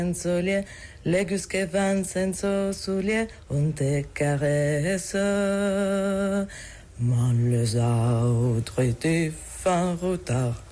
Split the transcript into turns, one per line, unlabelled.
Solier, Legus que van senso soulier und te caresse. Mais les autres étaient fin retard.